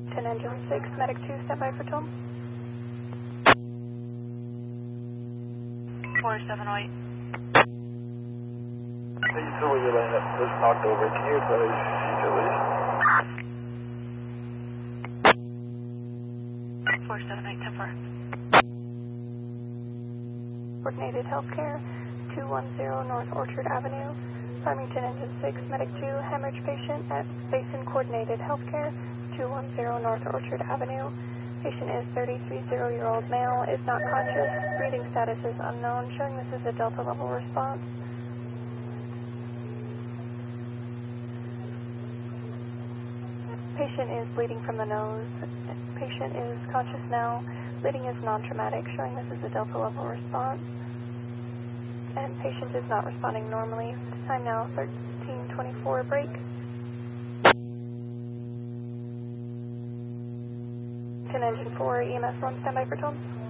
10 engine 6, medic 2, stand by for tone. 478. The utility lane that was knocked over, can you advise utility? 478, 10-4. Coordinated healthcare, 210 North Orchard Avenue. Farmington engine 6, medic 2, hemorrhage patient at Basin Coordinated Healthcare, 210 North Orchard Avenue. Patient is 33-year-old male, is not conscious. Breathing status is unknown, showing this is a Delta level response. Patient is bleeding from the nose. Patient is conscious now. Bleeding is non-traumatic, showing this is a Delta level response. And patient is not responding normally. Time now 13:24, break. 10 engine 4, EMS 1, standby for tone.